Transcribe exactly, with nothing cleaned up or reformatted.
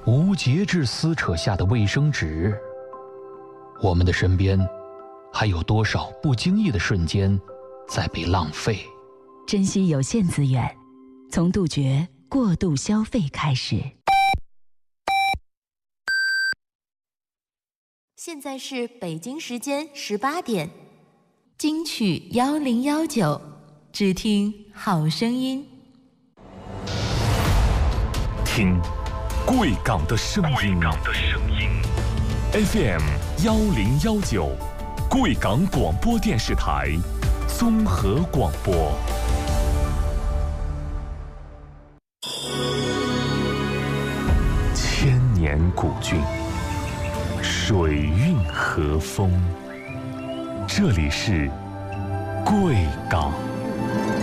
无节制撕扯下的卫生纸，我们的身边还有多少不经意的瞬间在被浪费？ 珍惜有限资源，从杜绝过度消费开始。 现在是北京时间十八点，金曲幺零幺九，只听好声音。 听贵港的声音 ，F M 幺零幺九，贵港广播电视台综合广播。千年古郡，水韵和风，这里是贵港。